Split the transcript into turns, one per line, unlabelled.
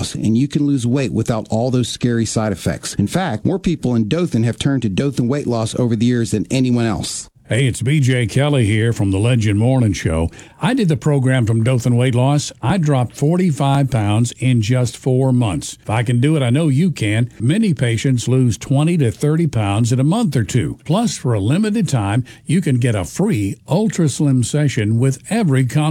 loss, and you can lose weight without all those scary side effects. In fact, more people in Dothan have turned to Dothan Weight Loss over the years than anyone else.
Hey, it's BJ Kelly here from the Legend Morning Show. I did the program from Dothan Weight Loss. I dropped 45 pounds in just 4 months. If I can do it, I know you can. Many patients lose 20 to 30 pounds in a month or two. Plus, for a limited time, you can get a free Ultra Slim session with every